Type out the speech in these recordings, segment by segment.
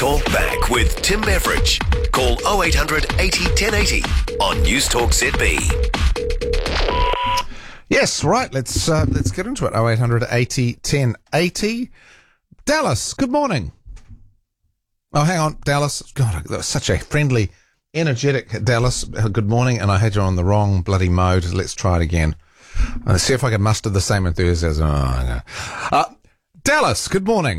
Talk Back with Tim Beveridge. Call 0800 80 1080 on News Talk ZB. Yes, right. Let's get into it. 0800 80 1080. Dallas, good morning. Oh, hang on, Dallas. God, that was such a friendly, energetic Dallas. Good morning, and I had you on the wrong bloody mode. Let's try it again. Let's see if I can muster the same enthusiasm. Oh, no. Dallas, good morning.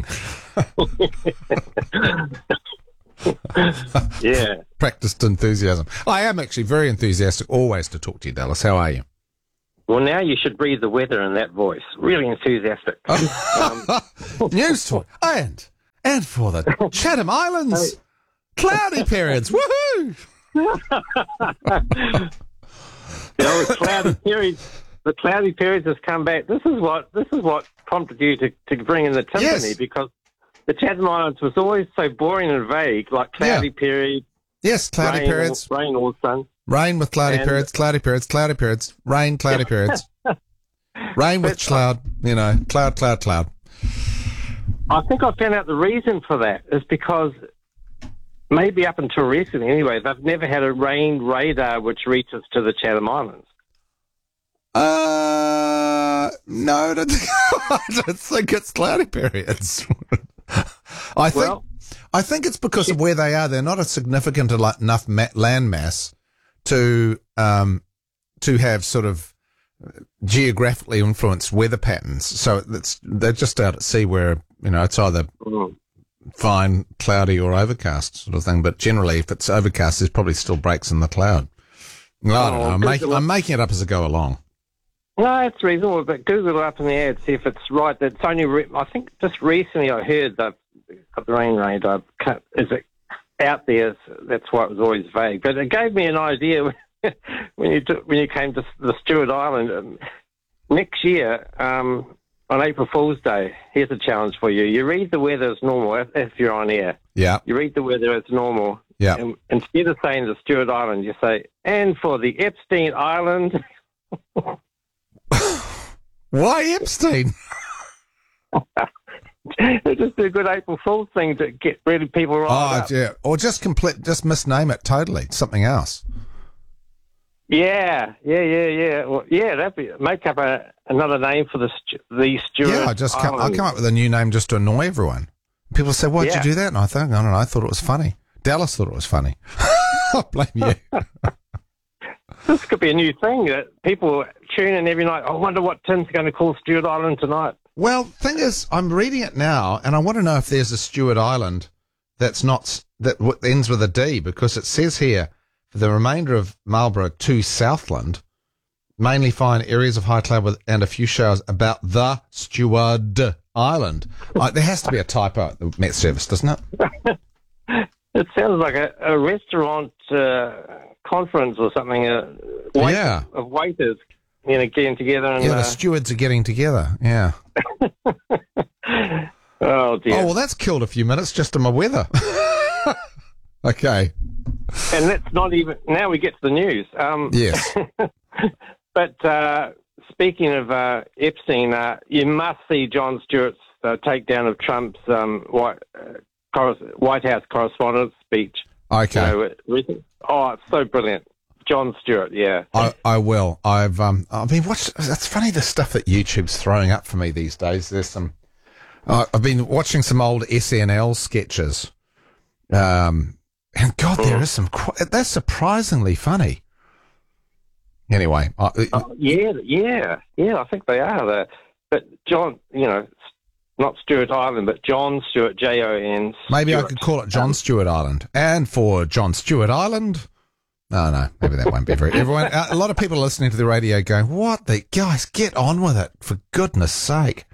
Yeah. Practiced enthusiasm. I am actually very enthusiastic always to talk to you, Dallas. How are you? Well, now you should read the weather in that voice. Really enthusiastic. News talk. And for the Chatham Islands, cloudy periods. Woohoo! The cloudy periods has come back. This is what prompted you to bring in the timpani, because the Chatham Islands was always so boring and vague, like cloudy period. Yes, cloudy periods. Rain or sun. Rain with cloudy periods, cloudy periods, cloudy periods, rain, cloudy periods. Rain with cloud, cloud. I think I found out the reason for that is because maybe up until recently anyway, they've never had a rain radar which reaches to the Chatham Islands. No, I don't think it's cloudy periods. I think it's because of where they are. They're not a significant enough land mass to have sort of geographically influenced weather patterns. So they're just out at sea where, it's either fine, cloudy or overcast sort of thing. But generally, if it's overcast, there's probably still breaks in the cloud. I don't know. I'm making it up as I go along. No, it's reasonable, but Google it up in the ad, see if it's right. That's only, I think just recently I heard that the rain radar is it out there. That's why it was always vague. But it gave me an idea when you came to the Stewart Island. Next year, on April Fool's Day, here's a challenge for you. You read the weather as normal if you're on air. Yeah. You read the weather as normal. Yeah. And instead of saying the Stewart Island, you say, and for the Epstein Island. Why Epstein? It's just a good April Fool's thing to get really people riled up. Yeah. Or just misname it totally. Something else. Yeah. Well, that'd be make up another name for the Stewart. Yeah, I'll come up with a new name just to annoy everyone. People say, "Why'd you do that?" And I don't know. I thought it was funny. Dallas thought it was funny. I blame you. This could be a new thing that people tune in every night. I wonder what Tim's going to call Stewart Island tonight. Well, thing is, I'm reading it now, and I want to know if there's a Stewart Island that ends with a D, because it says here for the remainder of Marlborough to Southland, mainly fine areas of high cloud and a few showers about the Stewart Island. There has to be a typo at the Met Service, doesn't it? It sounds like a restaurant conference or something. Of waiters, getting together. And, the stewards are getting together. Yeah. Oh dear. Oh well, that's killed a few minutes just in my weather. Okay. And that's not even. Now we get to the news. Yes. But speaking of Epstein, you must see Jon Stewart's takedown of Trump's White House Correspondents' speech. Okay. It's so brilliant. Jon Stewart, yeah. I will. I've been watching. That's funny, the stuff that YouTube's throwing up for me these days. There's some. I've been watching some old SNL sketches. And God, there is some. That's surprisingly funny. Anyway. Yeah. I think they are. But John, not Stewart Island, but Jon Stewart, Jon. Maybe Stewart. I could call it Jon Stewart Island. And for Jon Stewart Island. No, maybe that won't be very. Everyone, a lot of people listening to the radio going, "What the guys? Get on with it, for goodness sake!"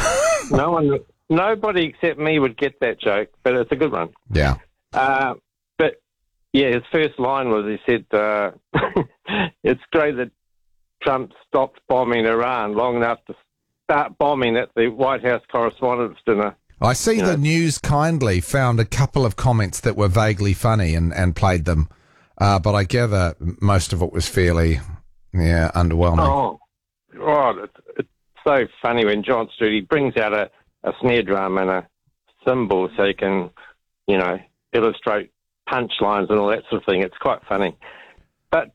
Nobody except me would get that joke, but it's a good one. Yeah. But yeah, his first line was he said, "It's great that Trump stopped bombing Iran long enough to start bombing at the White House Correspondents' Dinner." I see the News kindly found a couple of comments that were vaguely funny and played them. But I gather most of it was fairly, underwhelming. It's so funny when Jon Stewart, he brings out a snare drum and a cymbal so he can illustrate punchlines and all that sort of thing. It's quite funny. But,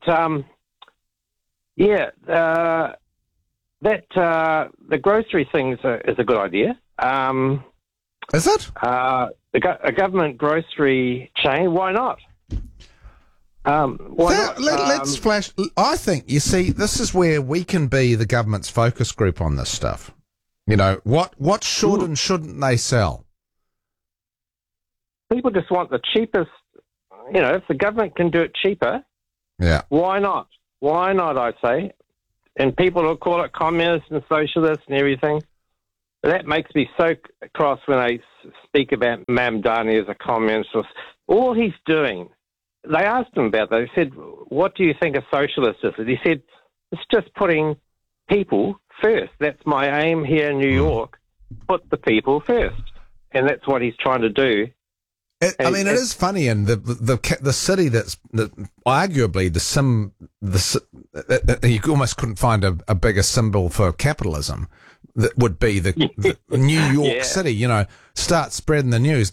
the grocery thing is a good idea. Is it? A government grocery chain, why not? Let's flash. I think, you see, this is where we can be the government's focus group on this stuff. What should and shouldn't they sell? People just want the cheapest. If the government can do it cheaper, why not? Why not, I say? And people will call it communist and socialist and everything. That makes me so cross when they speak about Mamdani as a communist. All he's doing, they asked him about that. They said, what do you think a socialist is? And he said, it's just putting people first. That's my aim here in New York. Put the people first. And that's what he's trying to do. It is funny, and the city that's arguably you almost couldn't find a bigger symbol for capitalism. That would be the New York City. Start spreading the news.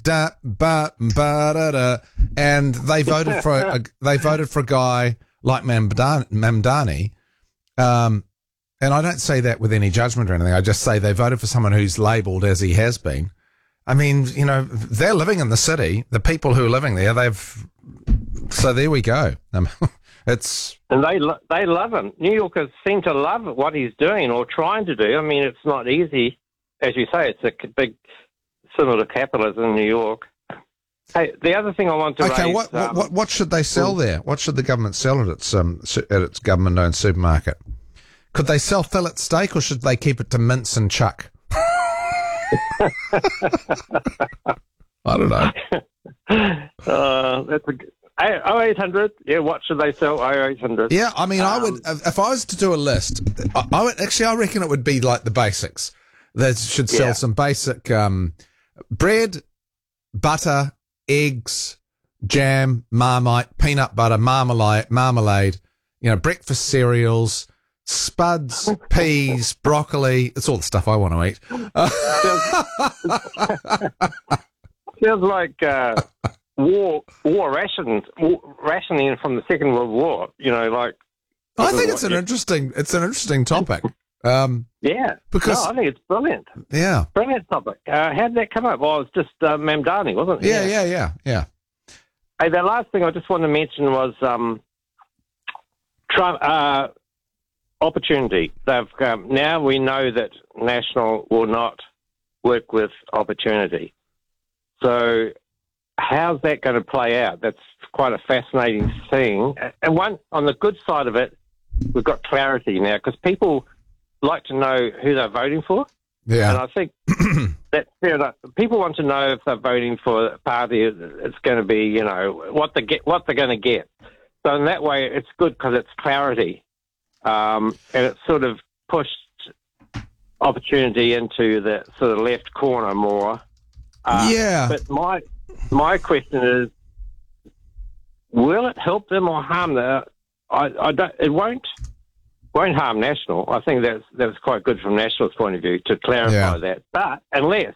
And they voted for a guy like Mamdani. And I don't say that with any judgment or anything. I just say they voted for someone who's labelled as he has been. I mean, they're living in the city. The people who are living there, so there we go. And they love him. New Yorkers seem to love what he's doing or trying to do. I mean, it's not easy. As you say, it's a big similar to capitalism in New York. Hey, the other thing I want to raise... Okay, what should they sell there? What should the government sell at its government-owned supermarket? Could they sell fillet steak, or should they keep it to mince and chuck? I don't know. That's a 0800. Yeah, what should they sell? 0800. Yeah, I mean, I would, if I was to do a list, I reckon it would be like the basics. They should sell some basic bread, butter, eggs, jam, Marmite, peanut butter, marmalade. Breakfast cereals. Spuds, peas, broccoli. It's all the stuff I want to eat. Feels like war rationing from the Second World War. I think it's an interesting topic. Because I think it's brilliant. Yeah, brilliant topic. How did that come up? Well, it's just Mamdani, wasn't it? Yeah. Hey, the last thing I just wanted to mention was Trump. Opportunity. Now we know that National will not work with Opportunity. So how's that going to play out? That's quite a fascinating thing. And on the good side of it, we've got clarity now because people like to know who they're voting for. Yeah. And I think that's fair enough. People want to know if they're voting for a party, it's going to be, what they're going to get. So in that way, it's good because it's clarity. And it sort of pushed Opportunity into the sort of left corner more. But my question is, will it help them or harm them? It won't harm National. I think that was quite good from National's point of view to clarify that. But unless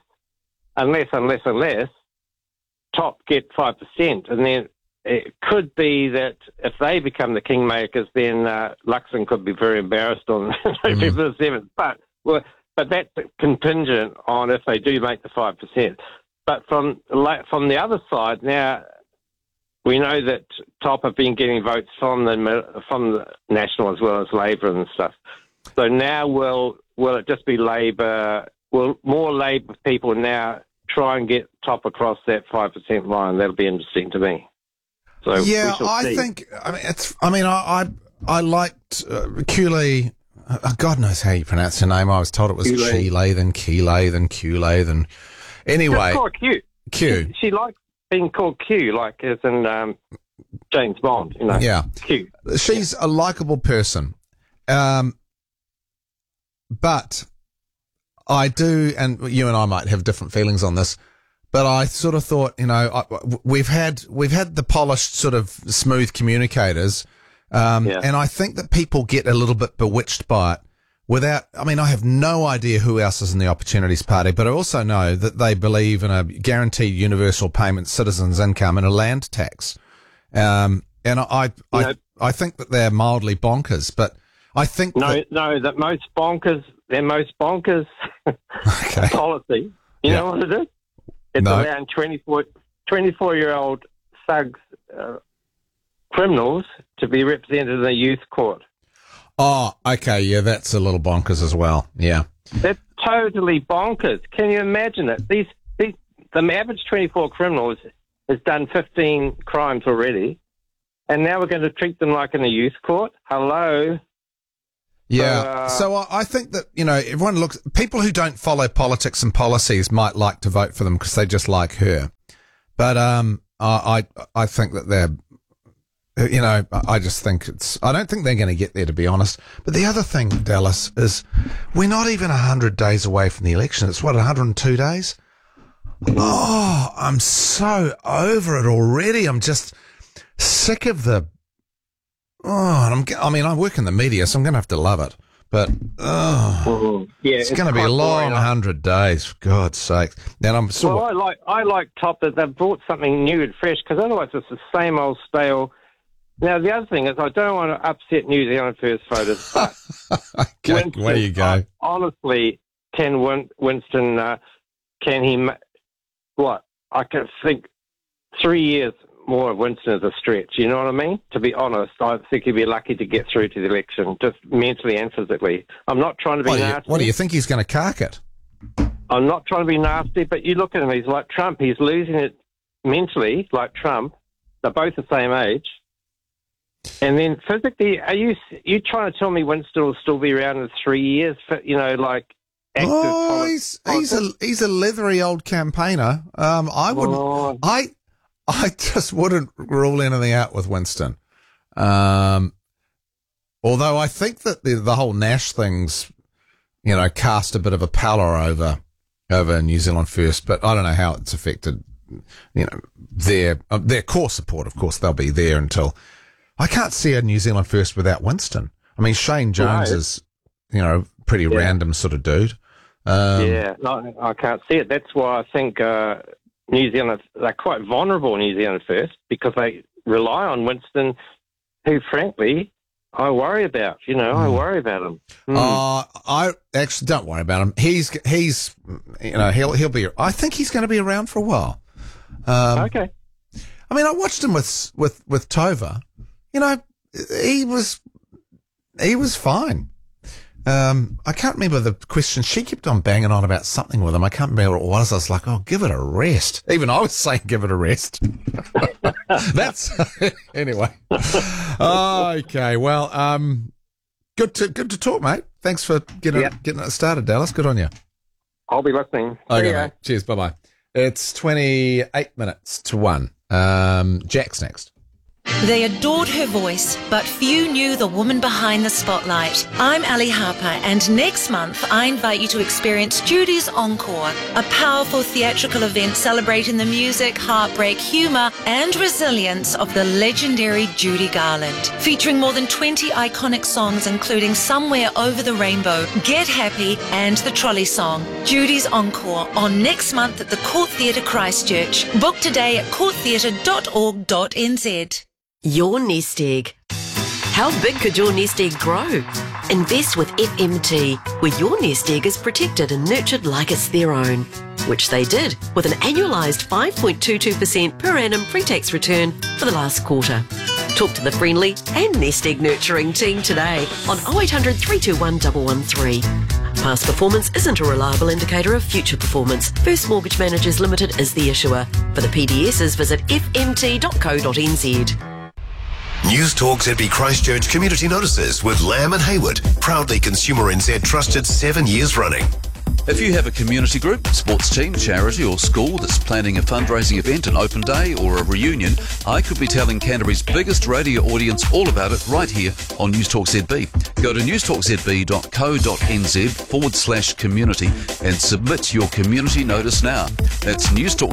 Top get 5%, and then it could be that if they become the kingmakers, then Luxon could be very embarrassed on November 7th. But that's contingent on if they do make the 5%. But from the other side, now we know that Top have been getting votes from the National as well as Labor and stuff. So now will it just be Labor? Will more Labor people now try and get Top across that 5% line? That'll be interesting to me. So yeah, I think. I liked Cooley. God knows how you pronounce her name. I was told it was Keeley, then Keeley, then Cooley, then anyway. Just call her Q. Q. She likes being called Q, like as in James Bond. Yeah. Q. She's a likable person, but I do, and you and I might have different feelings on this. But I sort of thought, we've had the polished sort of smooth communicators, and I think that people get a little bit bewitched by it without, I mean, I have no idea who else is in the Opportunities Party, but I also know that they believe in a guaranteed universal payment citizens' income and a land tax. And I think that they're mildly bonkers, but I think the most bonkers okay. policy. You know what it is? It's allowing 24-year-old thugs, criminals, to be represented in a youth court. Oh, okay, yeah, that's a little bonkers as well. Yeah, that's totally bonkers. Can you imagine it? The average 24 criminals has done 15 crimes already, and now we're going to treat them like in a youth court. Hello. Yeah. So I think that, everyone people who don't follow politics and policies might like to vote for them because they just like her. But I think that they're, I just think I don't think they're going to get there, to be honest. But the other thing, Dallas, is we're not even 100 days away from the election. It's 102 days? Oh, I'm so over it already. I'm just sick of the... Oh, and I work in the media, so I'm going to have to love it. But it's going to be a long 100 days, for God's sake. And I'm still. Well, I like Top that they've brought something new and fresh, because otherwise it's the same old stale. Now the other thing is, I don't want to upset New Zealand First voters, but okay, Winston, where you go? Honestly, can Winston? Can he? What I can think 3 years. More of Winston is a stretch, you know what I mean? To be honest, I think he'd be lucky to get through to the election, just mentally and physically. I'm not trying to be nasty. What do you think he's going to cark it? I'm not trying to be nasty, but you look at him, he's like Trump. He's losing it mentally, like Trump. They're both the same age. And then physically, are you trying to tell me Winston will still be around in 3 years, active he's a leathery old campaigner. I just wouldn't rule anything out with Winston. Although I think that the whole Nash thing's, cast a bit of a pallor over New Zealand First, but I don't know how it's affected, their core support. Of course, they'll be there until. I can't see a New Zealand First without Winston. I mean, Shane Jones is, pretty random sort of dude. No, I can't see it. That's why I think New Zealand, they're quite vulnerable, New Zealand First, because they rely on Winston, who, frankly, I worry about. I worry about him. I actually don't worry about him. He's he'll be. I think he's going to be around for a while. Okay. I mean, I watched him with Tova. He was fine. I can't remember the question. She kept on banging on about something with him. I can't remember what it was. I was like, oh, give it a rest. Even I was saying, give it a rest. That's anyway. Okay. Well, good to talk, mate. Thanks for getting it started, Dallas. Good on you. I'll be listening. Okay, mate. Cheers. Bye-bye. It's 28 minutes to 1. Jack's next. They adored her voice, but few knew the woman behind the spotlight. I'm Ali Harper, and next month I invite you to experience Judy's Encore, a powerful theatrical event celebrating the music, heartbreak, humour and resilience of the legendary Judy Garland. Featuring more than 20 iconic songs, including Somewhere Over the Rainbow, Get Happy and the Trolley Song. Judy's Encore on next month at the Court Theatre Christchurch. Book today at courttheatre.org.nz. Your nest egg. How big could your nest egg grow? Invest with FMT, where your nest egg is protected and nurtured like it's their own, which they did with an annualised 5.22% per annum pre-tax return for the last quarter. Talk to the friendly and nest egg nurturing team today on 0800 321 113. Past performance isn't a reliable indicator of future performance. First Mortgage Managers Limited is the issuer. For the PDSs, visit fmt.co.nz. News Talk ZB Christchurch Community Notices with Lamb and Hayward, proudly Consumer NZ trusted 7 years running. If you have a community group, sports team, charity or school that's planning a fundraising event, an open day or a reunion, I could be telling Canterbury's biggest radio audience all about it right here on News Talk ZB. Go to newstalkzb.co.nz/community and submit your community notice now. That's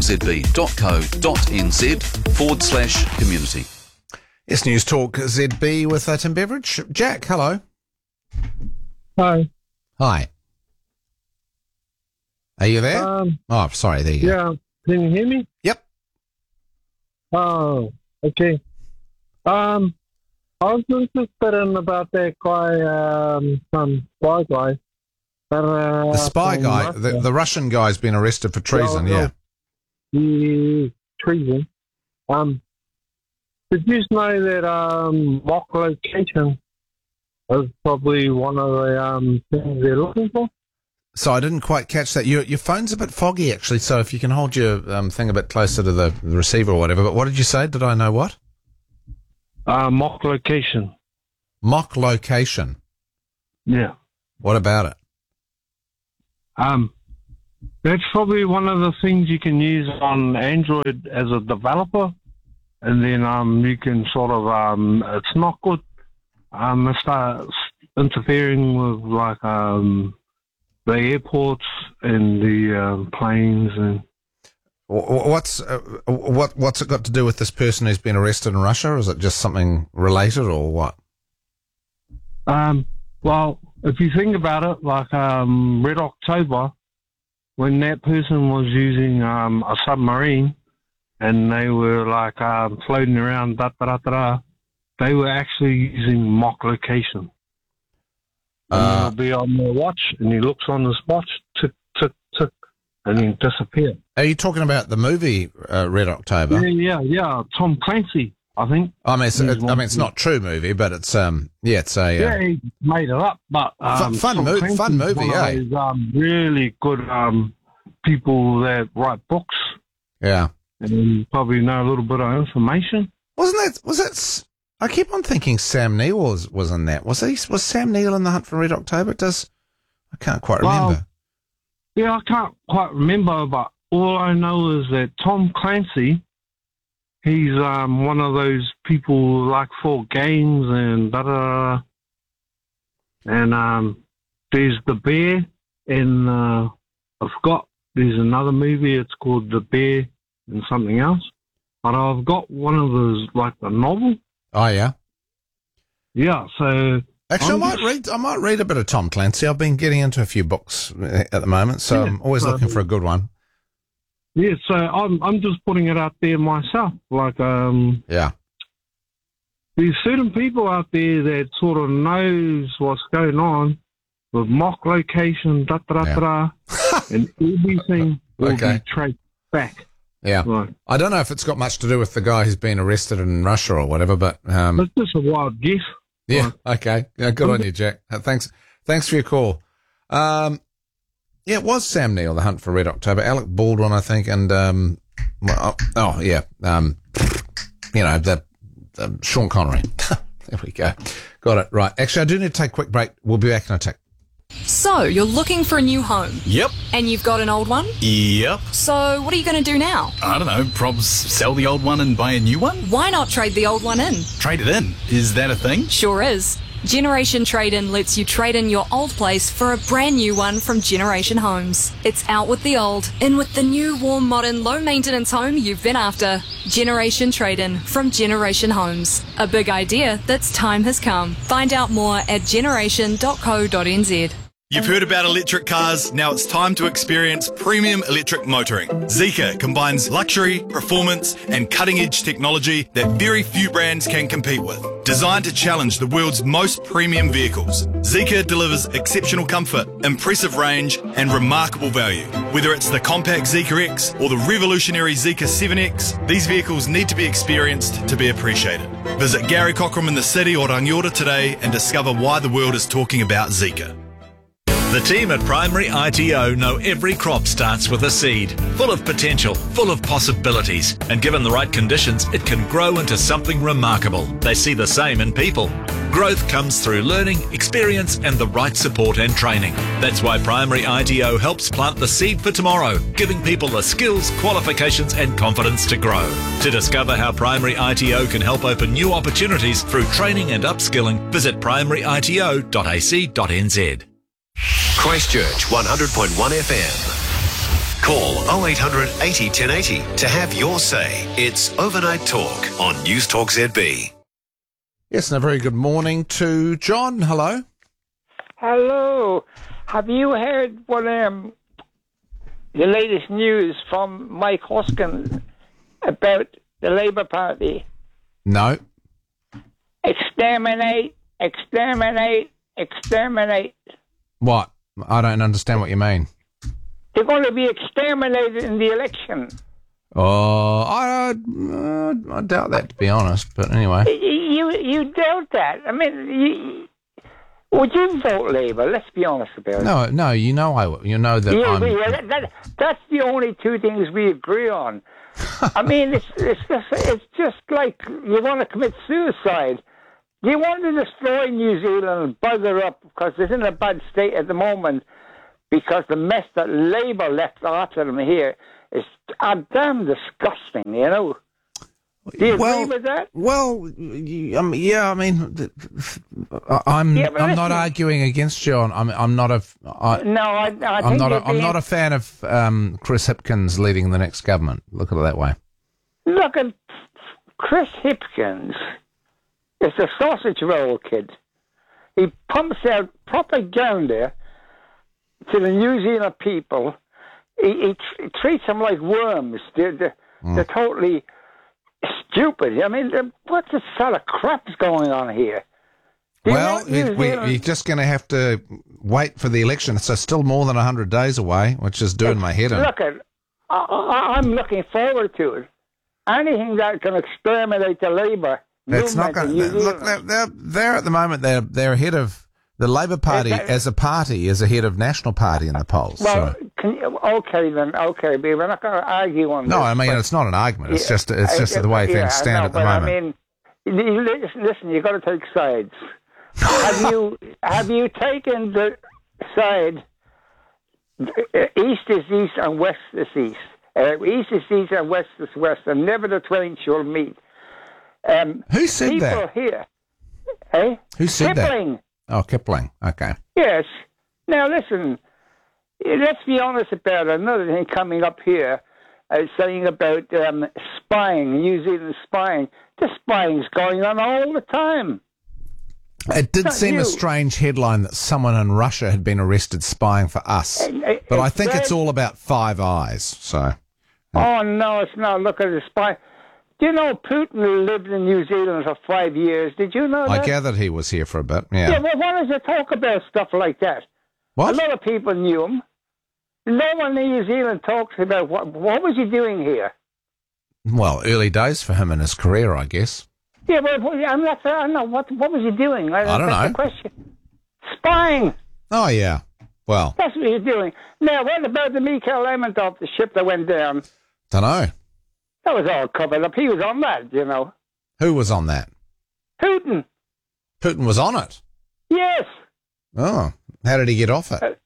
newstalkzb.co.nz/community. It's News Talk ZB with Tim Beveridge. Jack, hello. Hi. Hi. Are you there? Oh, sorry. There you go. Yeah. Can you hear me? Yep. Oh, okay. I was interested in about that guy, some spy guy. The spy guy, Russia. the Russian guy's been arrested for treason, yeah. Treason. Did you know that mock location is probably one of the things they're looking for? So I didn't quite catch that. Your phone's a bit foggy, actually, so if you can hold your thing a bit closer to the receiver or whatever. But what did you say? Did I know what? Mock location. Mock location. Yeah. What about it? That's probably one of the things you can use on Android as a developer, and then you can sort of it's not good. It starts interfering with like the airports and the planes and. What's it got to do with this person who's been arrested in Russia? Or is it just something related, or what? Well, if you think about it, like Red October, when that person was using a submarine and they were like floating around, they were actually using mock location. And he'll be on the watch, and he looks on his watch, tick, tick, tick, and then disappear. Are you talking about the movie Red October? Yeah. Tom Clancy, I think. I mean, it's not a true movie, but it's it's a he made it up, but fun movie, yeah. Really good people that write books. Yeah, and probably know a little bit of information. Was that? I keep on thinking Sam Neill was in that. Was Sam Neill in The Hunt for Red October? I can't quite remember. Yeah, I can't quite remember, but all I know is that Tom Clancy, he's one of those people like for games and and there's The Bear, and I forgot, there's another movie, it's called The Bear and something else, but I've got one of those, like the novel. Oh yeah. Yeah, so actually, I might read a bit of Tom Clancy. I've been getting into a few books at the moment, so I'm always looking for a good one. Yeah, so I'm just putting it out there myself. Like, yeah, there's certain people out there that sort of knows what's going on with mock location, and everything will be traced back. Yeah, right. I don't know if it's got much to do with the guy who's been arrested in Russia or whatever, but it's just a wild guess. Yeah. Okay. Yeah, good on you, Jack. Thanks for your call. It was Sam Neill, The Hunt for Red October. Alec Baldwin, I think, and Sean Connery. There we go. Got it right. Actually, I do need to take a quick break. We'll be back in a tick. So, you're looking for a new home? Yep. And you've got an old one? Yep. So, what are you going to do now? I don't know, probs sell the old one and buy a new one? Why not trade the old one in? Trade it in? Is that a thing? Sure is. Generation Trade-In lets you trade in your old place for a brand new one from Generation Homes. It's out with the old, in with the new, warm, modern, low-maintenance home you've been after. Generation Trade-In from Generation Homes. A big idea that's time has come. Find out more at generation.co.nz. You've heard about electric cars, now it's time to experience premium electric motoring. Zeekr combines luxury, performance and cutting-edge technology that very few brands can compete with. Designed to challenge the world's most premium vehicles, Zeekr delivers exceptional comfort, impressive range and remarkable value. Whether it's the compact Zeekr X or the revolutionary Zeekr 7X, these vehicles need to be experienced to be appreciated. Visit Gary Cockram in the city or Rangiora today and discover why the world is talking about Zeekr. The team at Primary ITO know every crop starts with a seed, full of potential, full of possibilities, and given the right conditions, it can grow into something remarkable. They see the same in people. Growth comes through learning, experience, and the right support and training. That's why Primary ITO helps plant the seed for tomorrow, giving people the skills, qualifications, and confidence to grow. To discover how Primary ITO can help open new opportunities through training and upskilling, visit primaryito.ac.nz. Christchurch 100.1 FM. Call 0800 80 1080 to have your say. It's Overnight Talk on News Talk ZB. Yes, and a very good morning to John. Hello. Hello. Have you heard what the latest news from Mike Hoskin about the Labour Party? No. Exterminate, exterminate, exterminate. What? I don't understand what you mean. They're going to be exterminated in the election. Oh, I doubt that, to be honest. But anyway, you doubt that? I mean, would you vote Labour? Let's be honest about it. No, you know I will. You know that I'm. That's the only two things we agree on. I mean, it's just like you want to commit suicide. You want to destroy New Zealand and bugger up because it's in a bad state at the moment because the mess that Labour left after them here is damn disgusting, you know. Do you agree with that? Well, yeah. I mean, I'm not arguing against you. I'm not a fan of Chris Hipkins leading the next government. Look at it that way. Look at Chris Hipkins. It's a sausage roll kid. He pumps out propaganda to the New Zealand people. He treats them like worms. They're totally stupid. I mean, what the sort of crap's going on here? Well, we're just going to have to wait for the election. It's still more than 100 days away, which is doing my head in. Look, I'm looking forward to it. Anything that can exterminate the Labour. That's not going to look. They're at the moment. They're ahead of the Labour Party as a party is ahead of National Party in the polls. Well, so. Okay, but we're not going to argue on this. No, I mean it's not an argument. It's just the way things stand at the moment. I mean, listen, you've got to take sides. Have you taken the side? East is east and west is east. East is east and west is west, and never the twain shall meet. Who said people that? Here, eh? Who said Kipling. that? Oh, Kipling. Okay. Yes. Now listen, let's be honest about another thing coming up here, saying about spying, New Zealand spying. The spying's going on all the time. It did seem a strange headline that someone in Russia had been arrested spying for us, but I think it's all about Five Eyes. So. Oh no, it's not. Look at the spy. Do you know Putin lived in New Zealand for 5 years? Did you know that? I gathered he was here for a bit, yeah. Yeah, well, why does it talk about stuff like that? What? A lot of people knew him. No one in New Zealand talks about what was he doing here? Well, early days for him in his career, I guess. Yeah, but I'm not. I don't know what was he doing. I don't know. The question. Spying. Oh yeah. Well, that's what he's doing. Now, what about the Mikhail Lermontov, the ship that went down? Don't know. That was all covered up. He was on that, you know. Who was on that? Putin. Putin was on it? Yes. Oh, how did he get off it?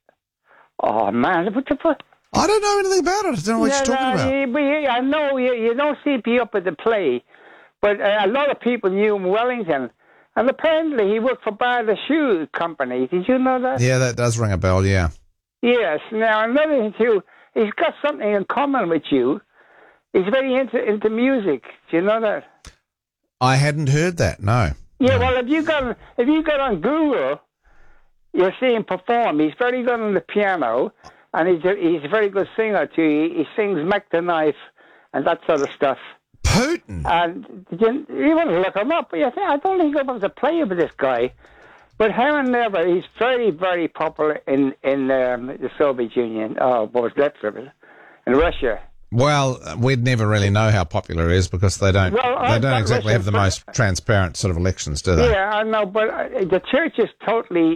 Oh man, what the fuck? I don't know anything about it. I don't know what you're talking about. I know you don't see me up at the play. But a lot of people knew him in Wellington. And apparently he worked for Bar the Shoe Company. Did you know that? Yeah, that does ring a bell, yeah. Yes. Now, another thing, too, he's got something in common with you. He's very into music. Do you know that? I hadn't heard that, no. Yeah, well, if you got on Google, you'll see him perform. He's very good on the piano, and he's a very good singer, too. He sings Mac the Knife and that sort of stuff. Putin. And you want to look him up. I don't think I was a player with this guy. But how and never, he's very, very popular in the Soviet Union. Oh, what was that for it? In Russia. Well, we'd never really know how popular he is because they don't exactly have the most transparent sort of elections, do they? Yeah, I know, but the church is totally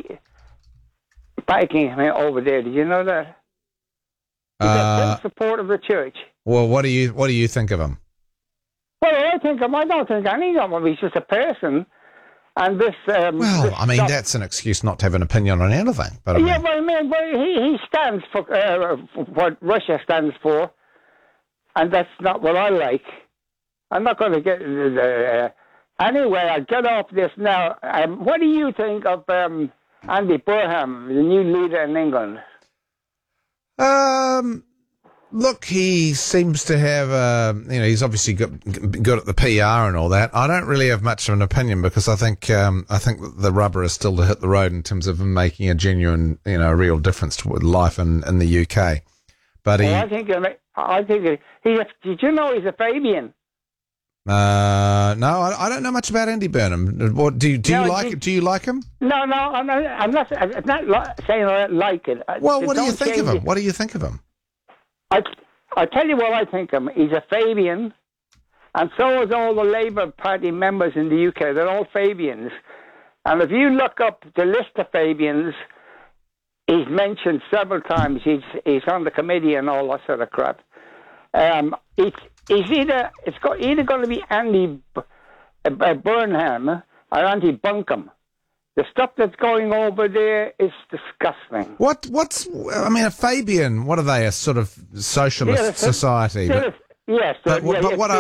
backing him over there. Did you know that? He's got full support of the church. Well, what do you think of him? Well, I don't think any of them. He's just a person. And this. That's an excuse not to have an opinion on anything. But he stands for what Russia stands for, and that's not what I like. I'm not going to get. Anyway, I'll get off this now. What do you think of Andy Burnham, the new leader in England? Look, he seems to have, he's obviously good at the PR and all that. I don't really have much of an opinion because I think the rubber is still to hit the road in terms of him making a genuine, real difference to life in the UK. But I think did you know he's a Fabian? No, I don't know much about Andy Burnham. What do you like? Do you like him? No, I'm not saying I don't like it. Well, what do you think of him? What do you think of him? I tell you what I think of him. He's a Fabian, and so is all the Labour Party members in the UK. They're all Fabians. And if you look up the list of Fabians, he's mentioned several times. He's on the committee and all that sort of crap. It's either going to be Andy Burnham or Andy Buncombe. The stuff that's going over there is disgusting. A Fabian, what are they, a sort of socialist society? Yes. But what